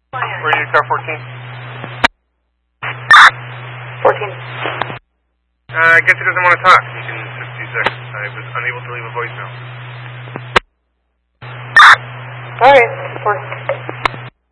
Radio car 14. 14. I guess he doesn't want to talk. You can just use that. I was unable to leave a voicemail. Alright, 4.